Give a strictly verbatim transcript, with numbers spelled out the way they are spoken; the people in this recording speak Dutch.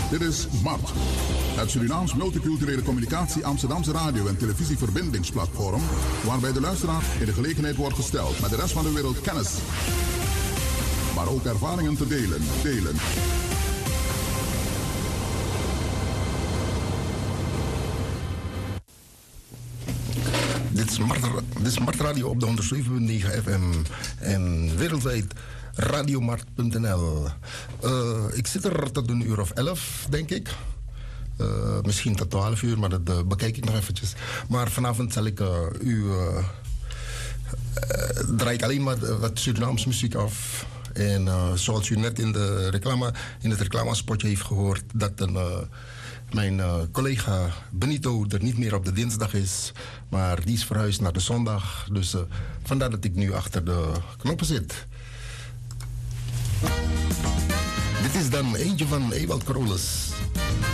Dit is Mart, het Surinaams multiculturele communicatie Amsterdamse radio- en televisieverbindingsplatform, waarbij de luisteraar in de gelegenheid wordt gesteld met de rest van de wereld kennis, maar ook ervaringen te delen. delen. Dit is Mart, dit is Mart Radio op de honderdzeven komma negen F M en wereldwijd radiomart punt n l. Uh, ik zit er tot een uur of elf, denk ik. Uh, misschien tot twaalf uur, maar dat uh, bekijk ik nog eventjes. Maar vanavond zal ik uh, u... Uh, uh, draai ik alleen maar wat Surinaams muziek af. En uh, zoals u net in, de reclame, in het reclamespotje heeft gehoord... dat een... Uh, Mijn uh, collega Benito er niet meer op de dinsdag is, maar die is verhuisd naar de zondag. Dus uh, vandaar dat ik nu achter de knoppen zit. Dit is dan eentje van Ewald Carolus.